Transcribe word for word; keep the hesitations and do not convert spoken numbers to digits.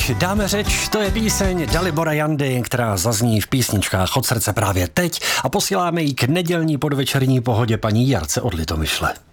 řeč, dáme řeč, to je píseň Dalibora Jandy, která zazní v písničkách Od srdce právě teď a posíláme ji k nedělní podvečerní pohodě paní Jarce od Litomyšle.